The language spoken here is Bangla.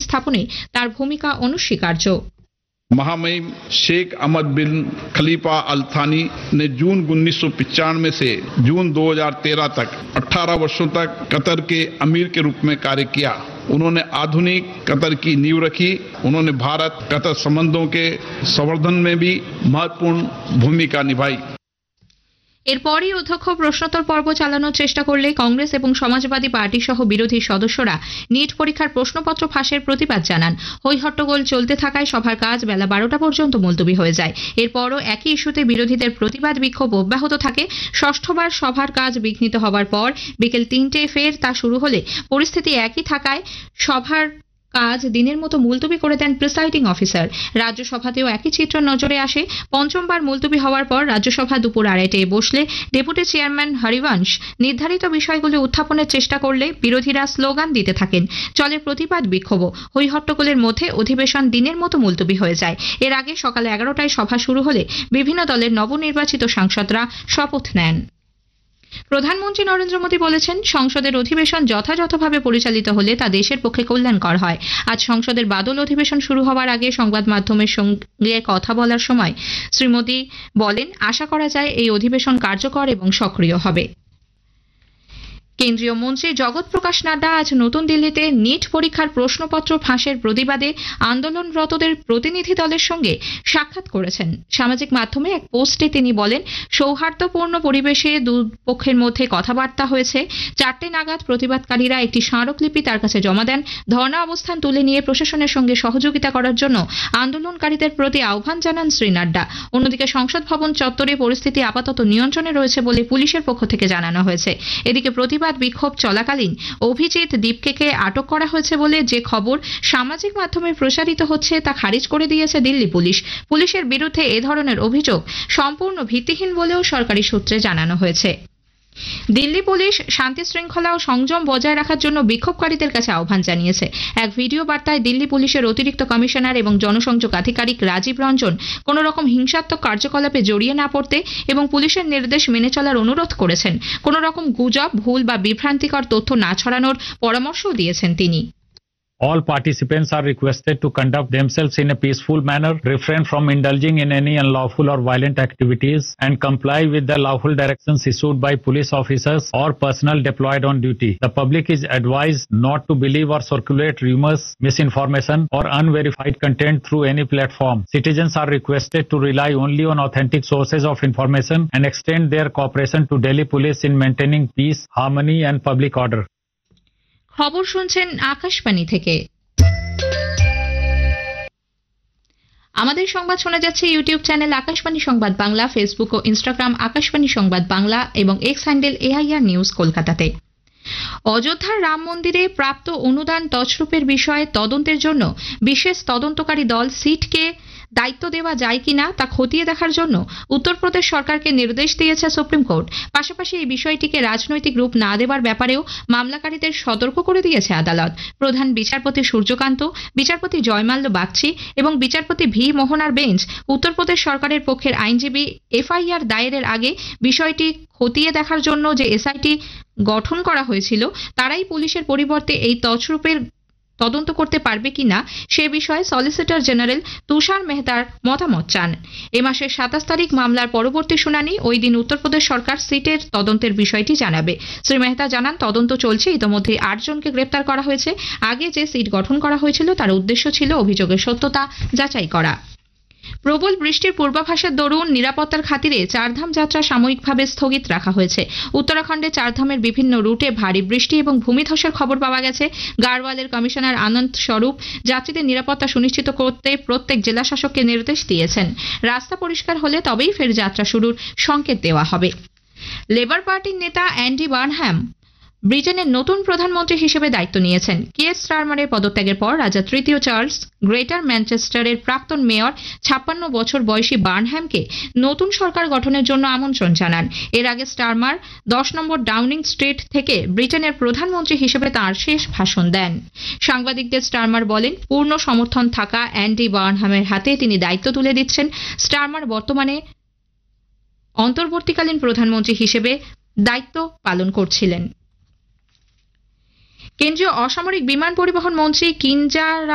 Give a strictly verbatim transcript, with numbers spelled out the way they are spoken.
স্থাপনে তার ভূমিকা অনস্বীকার্য। महामहिम शेख अहमद बिन खलीफा अल थानी ने जून उन्नीस सौ पचानवे से जून दो हज़ार तेरह तक अठारह वर्षों तक कतर के अमीर के रूप में कार्य किया। उन्होंने आधुनिक कतर की नींव रखी। उन्होंने भारत कतर संबंधों के संवर्धन में भी महत्वपूर्ण भूमिका निभाई। এরপরই অধ্যক্ষ প্রশ্নোত্তর পর্ব চালানোর চেষ্টা করলে কংগ্রেস এবং সমাজবাদী পার্টি সহ বিরোধী সদস্যরা নিট পরীক্ষার প্রশ্নপত্র ফাঁসের প্রতিবাদ জানান। হই হট্টগোল চলতে থাকায় সভার কাজ বেলা বারোটা পর্যন্ত মুলতবি হয়ে যায়। এরপরও একই ইস্যুতে বিরোধীদের প্রতিবাদ বিক্ষোভ অব্যাহত থাকে। ষষ্ঠবার সভার কাজ বিঘ্নিত হওয়ার পর বিকেল তিনটে ফের তা শুরু হলে পরিস্থিতি একই থাকায় সভার কাজ দিনের মতো মুলতবি করে দেন প্রিসাইডিং অফিসার। রাজ্যসভাতেও একই চিত্র নজরে আসে। পঞ্চমবার মুলতবি হওয়ার পর রাজ্যসভা দুপুর আড়াইটায় বসলে ডেপুটি চেয়ারম্যান হরিবংশ নির্ধারিত বিষয়গুলি উত্থাপনের চেষ্টা করলে বিরোধীরা স্লোগান দিতে থাকেন। চলে প্রতিবাদ বিক্ষোভ। হই হট্টগোলের মধ্যে অধিবেশন দিনের মতো মুলতবি হয়ে যায়। এর আগে সকাল এগারোটায় সভা শুরু হলে বিভিন্ন দলের নবনির্বাচিত সাংসদরা শপথ নেন। প্রধানমন্ত্রী নরেন্দ্র মোদী বলেছেন, সংসদের অধিবেশন যথাযথভাবে পরিচালিত হলে তা দেশের পক্ষে কল্যাণকর হয়। আজ সংসদের বাদল অধিবেশন শুরু হওয়ার আগে সংবাদ মাধ্যমের সঙ্গে কথা বলার সময় শ্রী মোদী বলেন, আশা করা যায় এই অধিবেশন কার্যকর এবং সক্রিয় হবে। কেন্দ্রীয় মন্ত্রী জগৎ প্রকাশ নাড্ডা আজ নতুন দিল্লিতে নিট পরীক্ষার প্রশ্নপত্র ফাঁসের প্রতিবাদে আন্দোলনরতদের প্রতিনিধি দলের সঙ্গে সাক্ষাৎ করেছেন। সামাজিক মাধ্যমে এক পোস্টে তিনি বলেন, সৌহার্দ্যপূর্ণ পরিবেশে দুপক্ষের মধ্যে কথাবার্তা হয়েছে। চারটে নাগাদ প্রতিবাদকারীরা একটি স্মারকলিপি তার কাছে জমা দেন। ধর্ণা অবস্থান তুলে নিয়ে প্রশাসনের সঙ্গে সহযোগিতা করার জন্য আন্দোলনকারীদের প্রতি আহ্বান জানান শ্রী নাড্ডা। অন্যদিকে সংসদ ভবন চত্বরে পরিস্থিতি আপাতত নিয়ন্ত্রণে রয়েছে বলে পুলিশের পক্ষ থেকে জানানো হয়েছে। এদিকে প্রতিবাদ বিক্ষোভ চলাকালীন অভিজিৎ দীপকে আটক করা হয়েছে বলে যে খবর সামাজিক মাধ্যমে প্রসারিত হচ্ছে তা খারিজ করে দিয়েছে দিল্লি পুলিশ। পুলিশের বিরুদ্ধে এ ধরনের অভিযোগ সম্পূর্ণ ভিত্তিহীন বলেও সরকারি সূত্রে জানানো হয়েছে। দিল্লি পুলিশ শান্তি শৃঙ্খলা ও সংযম বজায় রাখার জন্য বিক্ষোভকারীদের কাছে আহ্বান জানিয়েছে। এক ভিডিও বার্তায় দিল্লি পুলিশের অতিরিক্ত কমিশনার এবং জনসংযোগ আধিকারিক রাজীব রঞ্জন কোনো রকম হিংসাত্মক কার্যকলাপে জড়িয়ে না পড়তে এবং পুলিশের নির্দেশ মেনে চলার অনুরোধ করেছেন। কোনো রকম গুজব, ভুল বা বিভ্রান্তিকর তথ্য না ছড়ানোর পরামর্শও দিয়েছেন তিনি। All participants are requested to conduct themselves in a peaceful manner, refrain from indulging in any unlawful or violent activities, and comply with the lawful directions issued by police officers or personnel deployed on duty. The public is advised not to believe or circulate rumors, misinformation, or unverified content through any platform. Citizens are requested to rely only on authentic sources of information and extend their cooperation to Delhi Police in maintaining peace, harmony, and public order. খবর শুনছেন আকাশবাণী থেকে। আমাদের সংবাদ শোনা যাচ্ছে ইউটিউব চ্যানেল আকাশবাণী সংবাদ বাংলা, ফেসবুক ও ইনস্টাগ্রাম আকাশবাণী সংবাদ বাংলা এবং এক্স হ্যান্ডেল এআইআর নিউজ কলকাতাতে। অযোধ্যার রাম মন্দিরে প্রাপ্ত অনুদান তছরূপের বিষয়ে তদন্তের জন্য বিশেষ তদন্তকারী দল সিটকে দায়িত্ব দেওয়া যায় কিনা তা খতিয়ে দেখার জন্য উত্তরপ্রদেশ সরকারকে নির্দেশ দিয়েছে সুপ্রিম কোর্ট। পাশাপাশি এই বিষয়টিকে রাজনৈতিক রূপ না দেওয়ার ব্যাপারেও মামলাকারীদের সতর্ক করে দিয়েছে আদালত। প্রধান বিচারপতি সূর্যকান্ত, বিচারপতি জয়মাল্য বাগচি এবং বিচারপতি ভি মোহনার বেঞ্চ উত্তরপ্রদেশ সরকারের পক্ষের আইনজীবী এফআইআর দায়েরের আগে বিষয়টি খতিয়ে দেখার জন্য যে এসআইটি গঠন করা হয়েছিল তারাই পুলিশের পরিবর্তে এই তছরূপের তদন্ত করতে পারবে কিনা সে বিষয়ে সলিসিটর জেনারেল তুষার মেহতার মতামত চান। এ মাসের সাতাশ তারিখ মামলার পরবর্তী শুনানি। ওই দিন উত্তরপ্রদেশ সরকার সিটের তদন্তের বিষয়টি জানাবে। শ্রী মেহতা জানান, তদন্ত চলছে। ইতিমধ্যে আট জনকে গ্রেপ্তার করা হয়েছে। আগে যে সিট গঠন করা হয়েছিল তার উদ্দেশ্য ছিল অভিযোগের সত্যতা যাচাই করা। প্রবল বৃষ্টির পূর্বাভাসের দরুন নিরাপত্তার খাতিরে চারধাম যাত্রা সাময়িকভাবে স্থগিত রাখা হয়েছে। উত্তরাখণ্ডে চারধামের বিভিন্ন রুটে ভারী বৃষ্টি এবং ভূমিধসের খবর পাওয়া গেছে। গাড়ওয়ালের কমিশনার আনন্দ স্বরূপ যাত্রীদের নিরাপত্তা সুনিশ্চিত করতে প্রত্যেক জেলা শাসককে নির্দেশ দিয়েছেন। রাস্তা পরিষ্কার হলে তবেই ফের যাত্রা শুরুর সংকেত দেওয়া হবে। লেবার পার্টির নেতা অ্যান্ডি বার্নহ্যাম ব্রিটেনের নতুন প্রধানমন্ত্রী হিসেবে দায়িত্ব নিয়েছেন। কিয়ার স্টারমারের পদত্যাগের পর রাজা তৃতীয় চার্লস গ্রেটার ম্যানচেস্টারের প্রাক্তন মেয়র ছাপ্পান্ন বছর বয়সী বার্নহ্যামকে নতুন সরকার গঠনের জন্য আমন্ত্রণ জানান। এর আগে স্টারমার দশ নম্বর ডাউনিং স্ট্রিট থেকে ব্রিটেনের প্রধানমন্ত্রী হিসেবে তাঁর শেষ ভাষণ দেন। সাংবাদিকদের স্টারমার বলেন, পূর্ণ সমর্থন থাকা অ্যান্ডি বার্নহ্যামের হাতে তিনি দায়িত্ব তুলে দিচ্ছেন। স্টারমার বর্তমানে অন্তর্বর্তীকালীন প্রধানমন্ত্রী হিসেবে দায়িত্ব পালন করছিলেন। কেন্দ্রীয় অসামরিক বিমান পরিবহন মন্ত্রী কিঞ্জা